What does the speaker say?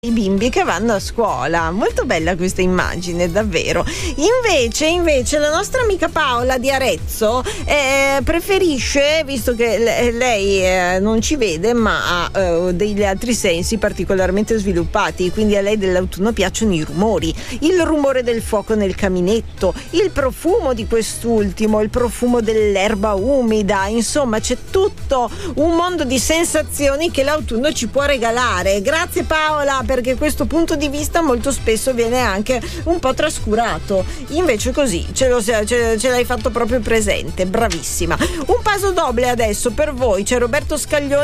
i bimbi che vanno a scuola. Molto bella questa immagine, davvero. Invece la nostra amica Paola di Arezzo preferisce, visto che lei non ci vede ma ha degli altri sensi particolarmente sviluppati, quindi a lei dell'autunno piacciono i rumori, il rumore del fuoco nel caminetto, il profumo di quest'ultimo, il profumo dell'erba umida, insomma c'è tutto un mondo di sensazioni che l'autunno ci può regalare. Grazie Paola, perché questo punto di vista molto spesso viene anche un po' trascurato, invece così ce l'hai fatto proprio presente, bravissima. Un paso doble adesso per voi, c'è Roberto Scaglione